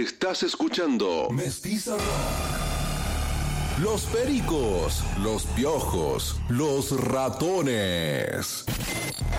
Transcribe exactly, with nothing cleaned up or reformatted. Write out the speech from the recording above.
Estás escuchando Mestiza Rock. Los pericos, los piojos, los ratones.